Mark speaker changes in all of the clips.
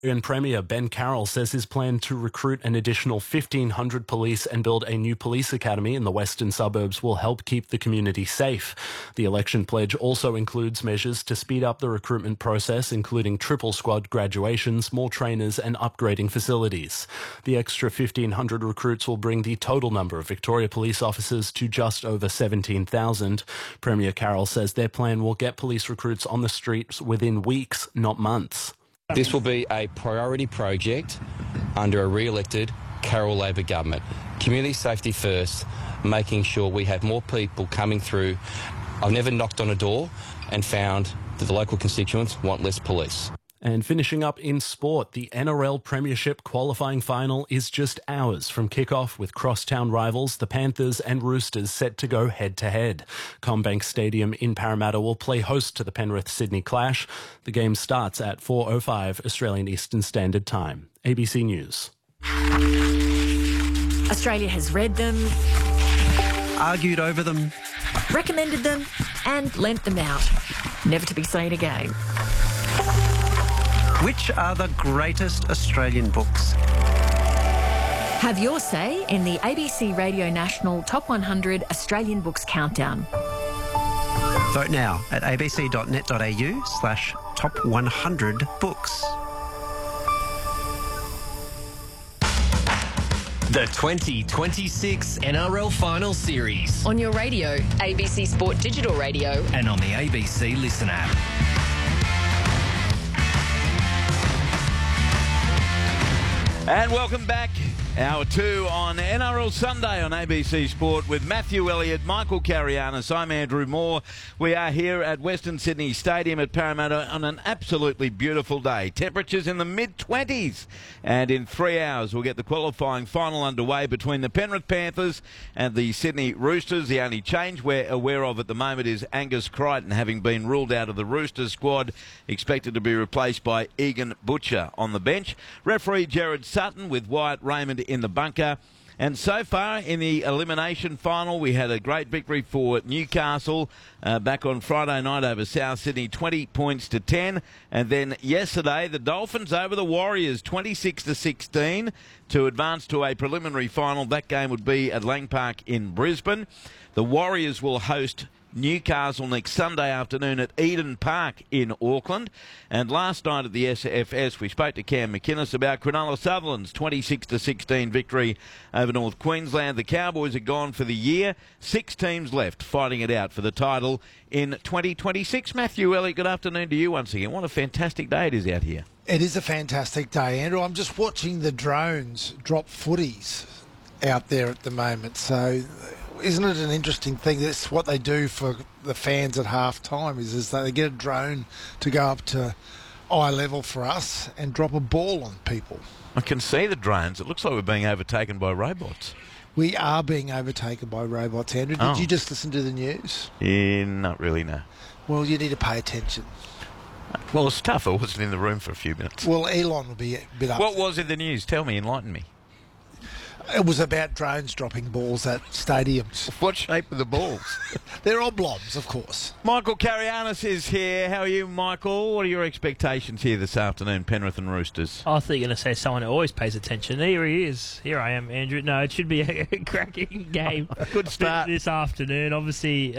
Speaker 1: And Premier Ben Carroll says his plan to recruit an additional 1,500 police and build a new police academy in the western suburbs will help keep the community safe. The election pledge also includes measures to speed up the recruitment process, including triple squad graduations, more trainers and upgrading facilities. The extra 1,500 recruits will bring the total number of Victoria police officers to just over 17,000. Premier Carroll says their plan will get police recruits on the streets within weeks, not months.
Speaker 2: This will be a priority project under a re-elected Carroll Labor government. Community safety first, making sure we have more people coming through. I've never knocked on a door and found that the local constituents want less police.
Speaker 1: And finishing up in sport, the NRL Premiership qualifying final is just hours from kickoff, with crosstown rivals, the Panthers and Roosters, set to go head-to-head. CommBank Stadium in Parramatta will play host to the Penrith-Sydney clash. The game starts at 4:05 Australian Eastern Standard Time. ABC News.
Speaker 3: Australia has read them,
Speaker 4: argued over them,
Speaker 3: recommended them and lent them out, never to be seen again.
Speaker 4: Which are the greatest Australian books?
Speaker 3: Have your say in the ABC Radio National Top 100 Australian Books Countdown.
Speaker 4: Vote now at abc.net.au/top100books.
Speaker 5: The 2026 NRL Final Series.
Speaker 6: On your radio, ABC Sport Digital Radio.
Speaker 5: And on the ABC Listen app.
Speaker 7: And welcome back. Hour 2 on NRL Sunday on ABC Sport with Matthew Elliott, Michael Carianis. I'm Andrew Moore. We are here at Western Sydney Stadium at Parramatta on an absolutely beautiful day. Temperatures in the mid-20s. And in 3 hours, we'll get the qualifying final underway between the Penrith Panthers and the Sydney Roosters. The only change we're aware of at the moment is Angus Crichton having been ruled out of the Roosters squad, expected to be replaced by Egan Butcher on the bench. Referee Gerard Sutton with Wyatt Raymond in the bunker. And so far in the elimination final, we had a great victory for Newcastle back on Friday night over South Sydney, 20 points to 10. And then yesterday, the Dolphins over the Warriors, 26-16 to advance to a preliminary final. That game would be at Lang Park in Brisbane. The Warriors will host Newcastle next Sunday afternoon at Eden Park in Auckland. And last night at the SFS, we spoke to Cam McInnes about Cronulla Sutherland's 26-16 victory over North Queensland. The Cowboys are gone for the year. 6 teams left fighting it out for the title in 2026. Matthew Elliott, good afternoon to you once again. What a fantastic day it is out here.
Speaker 8: It is a fantastic day, Andrew. I'm just watching the drones drop footies out there at the moment. So isn't it an interesting thing? That's what they do for the fans at half time, is they get a drone to go up to eye level for us and drop a ball on people.
Speaker 7: I can see the drones. It looks like we're being overtaken by robots.
Speaker 8: We are being overtaken by robots, Andrew. Did you just listen to the news?
Speaker 7: Yeah, not really, no.
Speaker 8: Well, you need to pay attention.
Speaker 7: Well, it's tough. I wasn't in the room for a few minutes.
Speaker 8: Well, Elon will be a bit up.
Speaker 7: What was in the news? Tell me, enlighten me.
Speaker 8: It was about drones dropping balls at stadiums.
Speaker 7: What shape are the balls?
Speaker 8: They're oblongs, of course.
Speaker 7: Michael Carianis is here. How are you, Michael? What are your expectations here this afternoon, Penrith and Roosters?
Speaker 9: I thought you were going to say someone who always pays attention. Here he is. Here I am, Andrew. No, it should be a cracking game.
Speaker 7: Good start
Speaker 9: this afternoon. Obviously,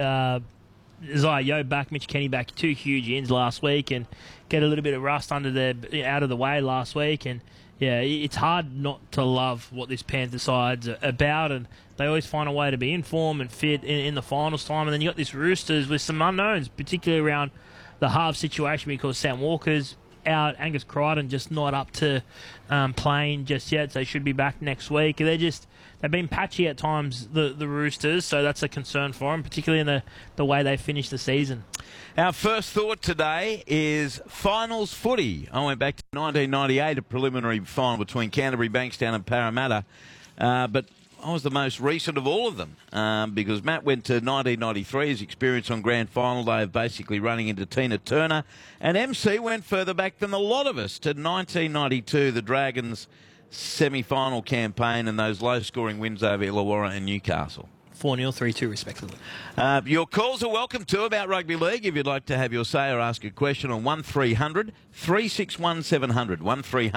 Speaker 9: Isaiah Yeo back, Mitch Kenny back, 2 huge ins last week, and get a little bit of rust out of the way last week. And yeah, it's hard not to love what this Panther side's about, and they always find a way to be in form and fit in the finals time. And then you got this Roosters with some unknowns, particularly around the half situation, because Sam Walker's out, Angus Crichton just not up to playing just yet, so they should be back next week. They've been patchy at times, the Roosters, so that's a concern for them, particularly in the way they finished the season.
Speaker 7: Our first thought today is finals footy. I went back to 1998, a preliminary final between Canterbury, Bankstown and Parramatta, but I was the most recent of all of them because Matt went to 1993, his experience on Grand Final Day of basically running into Tina Turner, and MC went further back than a lot of us to 1992, the Dragons' semi-final campaign and those low-scoring wins over Illawarra and Newcastle.
Speaker 9: 4-0, 3-2 respectively.
Speaker 7: Your calls are welcome too about rugby league. If you'd like to have your say or ask a question on 1300 361 700, 1300